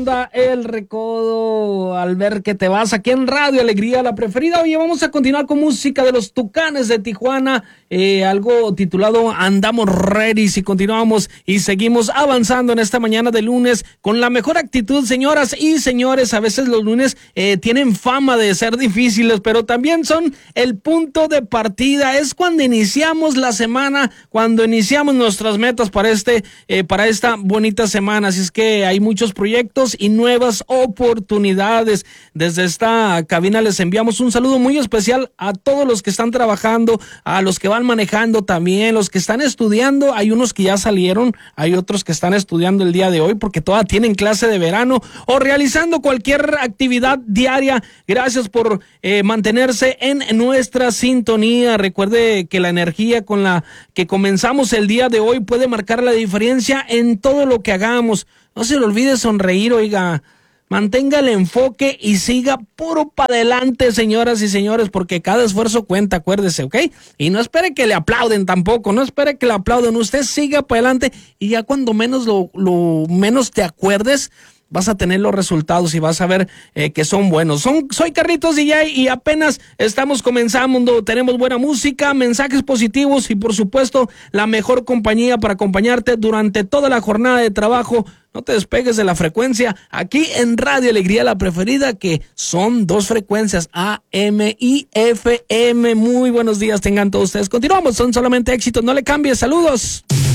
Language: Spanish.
El recodo al ver que te vas aquí en Radio Alegría, la preferida. Oye, vamos a continuar con música de los Tucanes de Tijuana, algo titulado Andamos Ready. Y continuamos y seguimos avanzando en esta mañana de lunes con la mejor actitud, señoras y señores. A veces los lunes tienen fama de ser difíciles, pero también son el punto de partida. Es cuando iniciamos la semana, cuando iniciamos nuestras metas para esta bonita semana. Así es que hay muchos proyectos y nuevas oportunidades. Desde esta cabina les enviamos un saludo muy especial a todos los que están trabajando, a los que van manejando también, los que están estudiando. Hay unos que ya salieron, hay otros que están estudiando el día de hoy porque todavía tienen clase de verano o realizando cualquier actividad diaria. Gracias por mantenerse en nuestra sintonía. Recuerde que la energía con la que comenzamos el día de hoy puede marcar la diferencia en todo lo que hagamos. No se le olvide sonreír, oiga, mantenga el enfoque y siga puro para adelante, señoras y señores, porque cada esfuerzo cuenta, acuérdese, ¿ok? Y no espere que le aplauden tampoco, no espere que le aplauden, usted siga para adelante y ya cuando menos lo menos te acuerdes, vas a tener los resultados y vas a ver que son buenos. Soy Carlitos DJ y apenas estamos comenzando. Tenemos buena música, mensajes positivos y por supuesto la mejor compañía para acompañarte durante toda la jornada de trabajo. No te despegues de la frecuencia aquí en Radio Alegría, la preferida, que son 2 frecuencias, AM y FM. Muy buenos días tengan todos ustedes. Continuamos, son solamente éxitos, no le cambies. Saludos.